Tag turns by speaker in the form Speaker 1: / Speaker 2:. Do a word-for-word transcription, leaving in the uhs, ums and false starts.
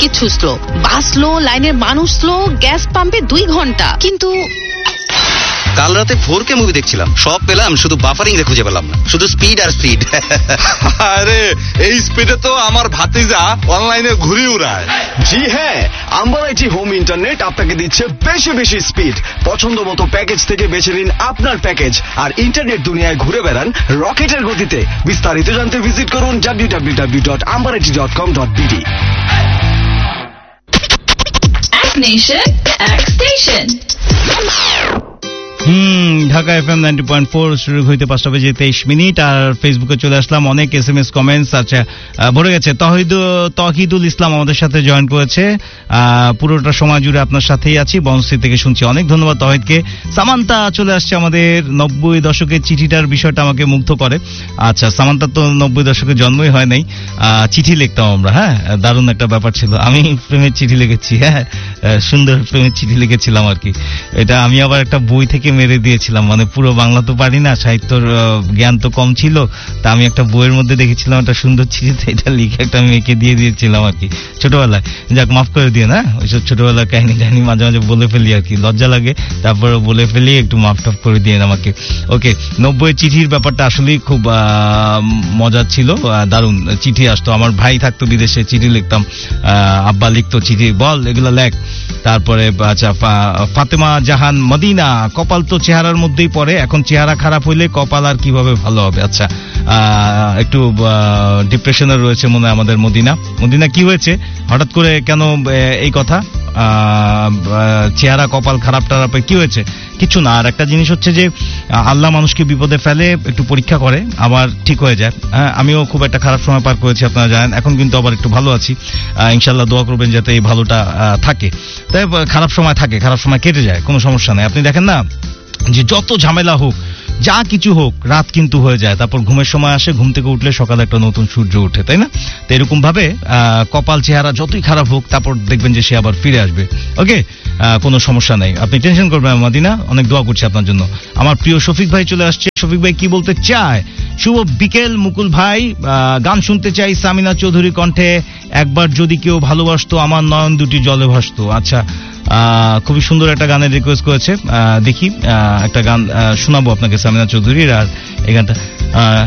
Speaker 1: সবকিছু স্লো, বাস স্লো, লাইনের মানুষ স্লো, গ্যাস পাম্পে দুই ঘন্টা। কিন্তু
Speaker 2: কাল রাতে ফোর কে মুভি দেখছিলাম, সব পেলাম, শুধু বাফারিং এ খুঁজে পেলাম না, শুধু স্পিড আর স্পিড।
Speaker 3: আরে এই স্পিডে তো আমার ভাতিজা অনলাইনে ঘুরি উড়ায়।
Speaker 4: জি হ্যাঁ, আম্বারাইটি হোম ইন্টারনেট আপনাকে দিচ্ছে বেশি বেশি স্পিড। পছন্দ মতো প্যাকেজ থেকে বেছে নিন আপনার প্যাকেজ আর ইন্টারনেট দুনিয়ায় ঘুরে বেড়ান রকেটের গতিতে। বিস্তারিত জানতে ভিজিট করুন W W W dot আম্বারাইটি dot com dot BD.
Speaker 5: Nation X Station.
Speaker 6: হুম Dhaka F M ninety point four শুরু হইতে পাঁচটা বেজে তেইশ মিনিট। আর ফেসবুকে চলে আসলাম, অনেক এস এম এস কমেন্টস আচ্ছা ভরে গেছে। তহিদ তহিদুল ইসলাম আমাদের সাথে জয়েন করেছে, পুরোটা সময় জুড়ে আপনার সাথেই আছি, বনশ্রী থেকে শুনছি। অনেক ধন্যবাদ তহিদকে। সামান্তা চলে আসছে আমাদের, নব্বই দশকের চিঠিটার বিষয়টা আমাকে মুগ্ধ করে। আচ্ছা, সামান্তা তো নব্বই দশকে জন্মই হয় নাই, চিঠি লিখতাম আমরা। হ্যাঁ, দারুণ একটা ব্যাপার ছিল। আমি প্রেমের চিঠি লিখেছি, হ্যাঁ সুন্দর প্রেমের চিঠি লিখেছিলাম আর কি। এটা আমি আবার একটা বই থেকে মেরে দিয়েছিলাম, মানে পুরো বাংলা তো পারি না, সাহিত্যর জ্ঞান তো কম ছিল, তা আমি একটা বইয়ের মধ্যে দেখেছিলাম একটা সুন্দর চিঠিতে এটা লিখে একটা মেয়েকে দিয়ে দিয়েছিলাম আর কি, ছোটবেলায়। যাক, মাফ করে দিয়ে না, ওইসব ছোটবেলার কাহিনী কাহিনী মাঝে মাঝে বলে ফেলি আর কি, লজ্জা লাগে, তারপরে বলে ফেলি, একটু মাফ টাফ করে দিয়ে আমাকে। ওকে, নব্বই চিঠির ব্যাপারটা আসলেই খুব মজার ছিল, দারুণ। চিঠি আসতো, আমার ভাই থাকতো বিদেশে, চিঠি লিখতাম, আব্বা লিখতো চিঠি, বল এগুলো লেখ। তারপরে আচ্ছা, ফাতেমা জাহান মদিনা, কপাল তো চেহারার মধ্যেই পড়ে, এখন চেহারা খারাপ হইলে কপাল আর কিভাবে ভালো হবে। আচ্ছা, একটু ডিপ্রেশনে রয়েছে মনে হয় আমাদের মদিনা। মদিনা কি হয়েছে হঠাৎ করে, কেন এই কথা? চেহারা কপাল খারাপ টারাপে কি হয়েছে? কিছু না। আর একটা জিনিস হচ্ছে যে আল্লাহ মানুষকে বিপদে ফেলে, একটু পরীক্ষা করে, আবার ঠিক হয়ে যায়। হ্যাঁ, আমিও খুব একটা খারাপ সময় পার করেছি, আপনারা জানেন। এখন কিন্তু আবার একটু ভালো আছি, ইনশাল্লাহ দোয়া করবেন যাতে এই ভালোটা থাকে। তাই খারাপ সময় থাকে, খারাপ সময় কেটে যায়, কোনো সমস্যা নেই। আপনি দেখেন না যে যত ঝামেলা হোক, যা কিছু হোক, রাত কিন্তু হয়ে যায়, তারপর ঘুমের সময় আসে, ঘুম থেকে উঠলে সকালে একটা নতুন সূর্য ওঠে, তাই না? তো এরকম ভাবে কপাল চেহারা যতই খারাপ হোক, তারপর দেখবেন যে সে আবার ফিরে আসবে। ওকে, কোনো সমস্যা নেই, আপনি টেনশন করবেন না মদিনা, অনেক দোয়া করছি আপনার জন্য। আমার প্রিয় শফিক ভাই চলে আসছে। শফিক ভাই কি বলতে চায়? শুভ বিকেল মুকুল ভাই, গান শুনতে চাই সামিনা চৌধুরী কণ্ঠে, একবার যদি কেউ ভালোবাসতো আমার নয়ন দুটি জলে ভাসতো। আচ্ছা, খুবই সুন্দর একটা গানের রিকোয়েস্ট করেছে, দেখি একটা গান শোনাবো আপনাকে সামিনা চৌধুরীর। আর এই গানটা